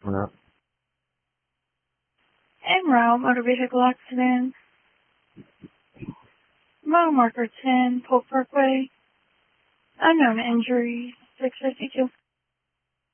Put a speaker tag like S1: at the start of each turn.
S1: coming up.
S2: Emerald motor vehicle accident. Mile marker 10, Polk Parkway. Unknown injury, 652.